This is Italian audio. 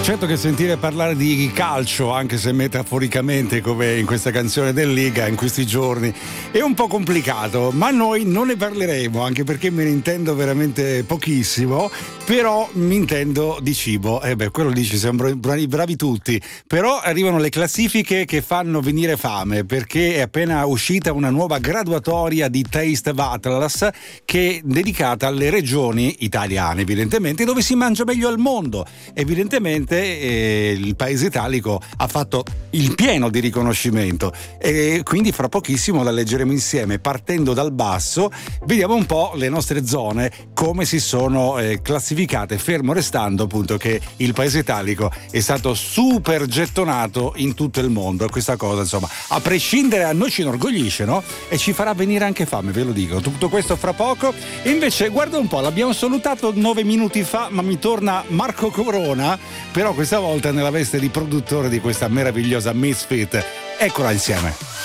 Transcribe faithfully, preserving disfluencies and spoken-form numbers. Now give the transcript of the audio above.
Certo che sentire parlare di calcio, anche se metaforicamente come in questa canzone del Liga in questi giorni, è un po' complicato, ma noi non ne parleremo, anche perché me ne intendo veramente pochissimo, però mi intendo di cibo. E eh beh, quello dici, siamo bravi, bravi tutti, però arrivano le classifiche che fanno venire fame, perché è appena uscita una nuova graduatoria di Taste of Atlas che è dedicata alle regioni italiane, evidentemente, dove si mangia meglio al mondo. Evidentemente eh, il Paese Italico ha fatto il pieno di riconoscimento e quindi fra pochissimo la leggeremo insieme, partendo dal basso. Vediamo un po' le nostre zone come si sono eh, classificate, fermo restando appunto che il Paese Italico è stato super gettonato in tutto il mondo. Questa cosa, insomma, a prescindere, a noi ci inorgoglisce, no? E ci farà venire anche fame, ve lo dico. Tutto questo fra poco. E invece guarda un po', l'abbiamo salutato nove minuti fa, ma mi torna Marco Corona, però questa volta nella veste di produttore di questa meravigliosa Misfit. Eccola insieme.